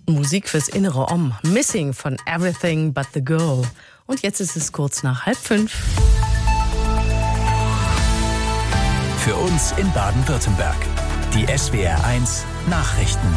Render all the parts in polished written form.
Musik fürs innere Om. Missing von Everything But The Girl. Und jetzt ist es kurz nach 4:30. Für uns in Baden-Württemberg. Die SWR1 Nachrichten.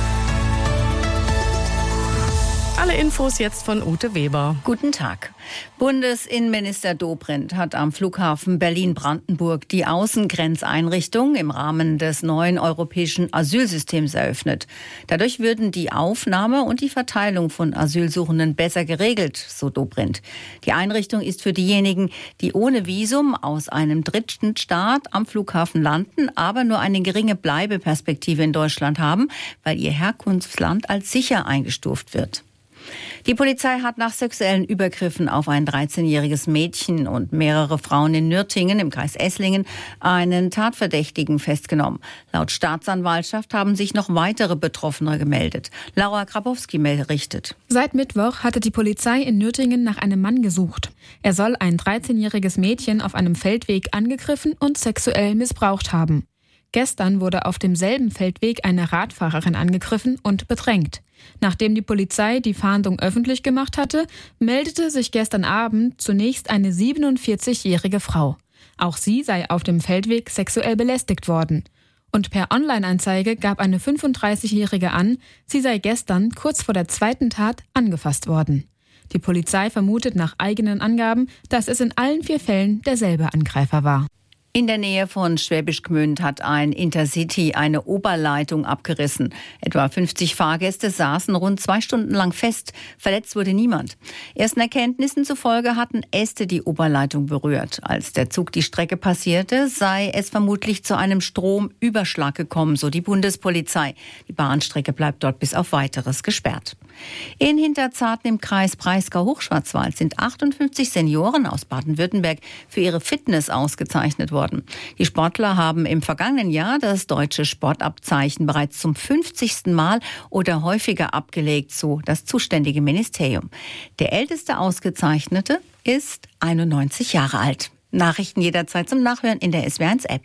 Alle Infos jetzt von Ute Weber. Guten Tag. Bundesinnenminister Dobrindt hat am Flughafen Berlin-Brandenburg die Außengrenzeinrichtung im Rahmen des neuen europäischen Asylsystems eröffnet. Dadurch würden die Aufnahme und die Verteilung von Asylsuchenden besser geregelt, so Dobrindt. Die Einrichtung ist für diejenigen, die ohne Visum aus einem dritten Staat am Flughafen landen, aber nur eine geringe Bleibeperspektive in Deutschland haben, weil ihr Herkunftsland als sicher eingestuft wird. Die Polizei hat nach sexuellen Übergriffen auf ein 13-jähriges Mädchen und mehrere Frauen in Nürtingen im Kreis Esslingen einen Tatverdächtigen festgenommen. Laut Staatsanwaltschaft haben sich noch weitere Betroffene gemeldet. Laura Grabowski berichtet. Seit Mittwoch hatte die Polizei in Nürtingen nach einem Mann gesucht. Er soll ein 13-jähriges Mädchen auf einem Feldweg angegriffen und sexuell missbraucht haben. Gestern wurde auf demselben Feldweg eine Radfahrerin angegriffen und bedrängt. Nachdem die Polizei die Fahndung öffentlich gemacht hatte, meldete sich gestern Abend zunächst eine 47-jährige Frau. Auch sie sei auf dem Feldweg sexuell belästigt worden. Und per Online-Anzeige gab eine 35-jährige an, sie sei gestern kurz vor der zweiten Tat angefasst worden. Die Polizei vermutet nach eigenen Angaben, dass es in allen 4 Fällen derselbe Angreifer war. In der Nähe von Schwäbisch Gmünd hat ein Intercity eine Oberleitung abgerissen. Etwa 50 Fahrgäste saßen rund 2 Stunden lang fest. Verletzt wurde niemand. Ersten Erkenntnissen zufolge hatten Äste die Oberleitung berührt. Als der Zug die Strecke passierte, sei es vermutlich zu einem Stromüberschlag gekommen, so die Bundespolizei. Die Bahnstrecke bleibt dort bis auf Weiteres gesperrt. In Hinterzarten im Kreis Breisgau-Hochschwarzwald sind 58 Senioren aus Baden-Württemberg für ihre Fitness ausgezeichnet worden. Die Sportler haben im vergangenen Jahr das deutsche Sportabzeichen bereits zum 50. Mal oder häufiger abgelegt, so das zuständige Ministerium. Der älteste Ausgezeichnete ist 91 Jahre alt. Nachrichten jederzeit zum Nachhören in der SWR1-App.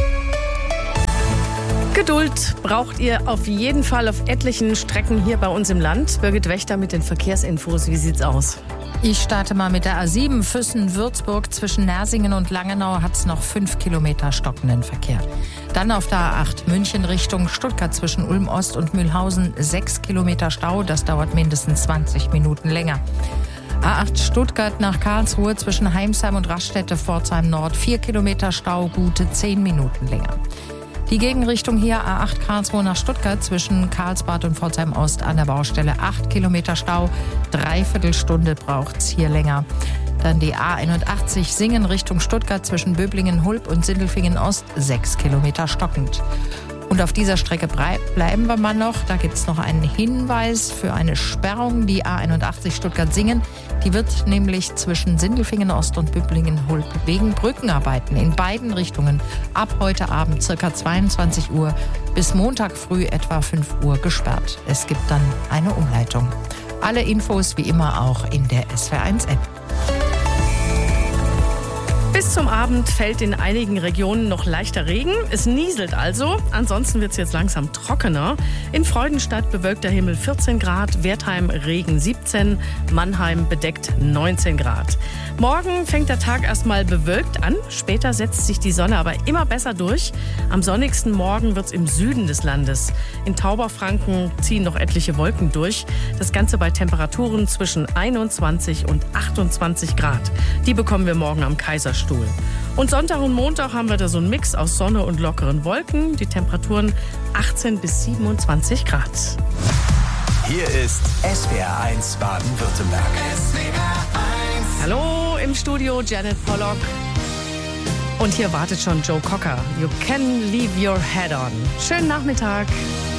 Geduld braucht ihr auf jeden Fall auf etlichen Strecken hier bei uns im Land. Birgit Wächter mit den Verkehrsinfos. Wie sieht's aus? Ich starte mal mit der A7 Füssen-Würzburg. Zwischen Nersingen und Langenau hat es noch 5 Kilometer stockenden Verkehr. Dann auf der A8 München Richtung Stuttgart zwischen Ulm-Ost und Mühlhausen 6 Kilometer Stau. Das dauert mindestens 20 Minuten länger. A8 Stuttgart nach Karlsruhe zwischen Heimsheim und Raststätte-Pforzheim Nord 4 Kilometer Stau, gute 10 Minuten länger. Die Gegenrichtung hier A8 Karlsruhe nach Stuttgart zwischen Karlsbad und Pforzheim Ost an der Baustelle 8 Kilometer Stau, 3/4 Stunde braucht's hier länger. Dann die A81 Singen Richtung Stuttgart zwischen Böblingen-Hulb und Sindelfingen Ost 6 Kilometer stockend. Und auf dieser Strecke bleiben wir mal noch. Da gibt es noch einen Hinweis für eine Sperrung. Die A81 Stuttgart-Singen, die wird nämlich zwischen Sindelfingen Ost und Böblingen-Hulb wegen Brückenarbeiten in beiden Richtungen ab heute Abend ca. 22 Uhr bis Montag früh etwa 5 Uhr gesperrt. Es gibt dann eine Umleitung. Alle Infos wie immer auch in der SWR1-App. Bis zum Abend fällt in einigen Regionen noch leichter Regen. Es nieselt also. Ansonsten wird es jetzt langsam trockener. In Freudenstadt bewölkter Himmel 14 Grad, Wertheim Regen 17, Mannheim bedeckt 19 Grad. Morgen fängt der Tag erstmal bewölkt an. Später setzt sich die Sonne aber immer besser durch. Am sonnigsten Morgen wird es im Süden des Landes. In Tauberfranken ziehen noch etliche Wolken durch. Das Ganze bei Temperaturen zwischen 21 und 28 Grad. Die bekommen wir morgen am Kaiserstuhl. Und Sonntag und Montag haben wir da so einen Mix aus Sonne und lockeren Wolken. Die Temperaturen 18 bis 27 Grad. Hier ist SWR1 Baden-Württemberg. Hallo im Studio, Janet Pollock. Und hier wartet schon Joe Cocker. You can leave your head on. Schönen Nachmittag.